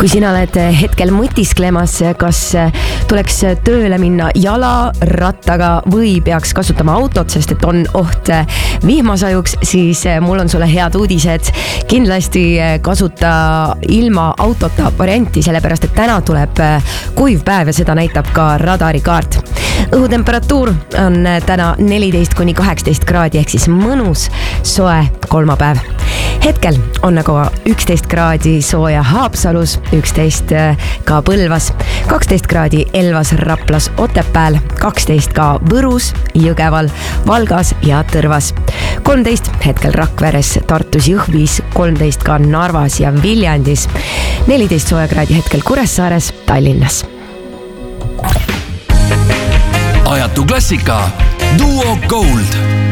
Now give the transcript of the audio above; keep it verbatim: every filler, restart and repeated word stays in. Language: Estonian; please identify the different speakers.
Speaker 1: kui sina oled hetkel mõtisklemas, kas tuleks tööle minna jala, rattaga või peaks kasutama autot, sest et on oht vihmasajuks, siis mul on sulle head uudised. Kindlasti kasuta ilma autota varianti, sellepärast et täna tuleb kuiv päev ja seda näitab ka radarikaart. Õhutemperatuur on täna neliteist kuni kaheksateist kraadi ehk siis mõnus soe kolmapäev. Hetkel on nagu üksteist kraadi sooja Haapsalus, üksteist ka Põlvas, kaksteist kraadi Elvas, Raplas, Otepääl, kaksteist ka Võrus, Jõgeval, Valgas ja Tõrvas, kolmteist hetkel Rakveres, Tartus, Jõhvis, kolmteist ka Narvas ja Viljandis, neliteist sooja kraadi hetkel Kuressaares, Tallinnas.
Speaker 2: Ajatu klassika Duo Gold.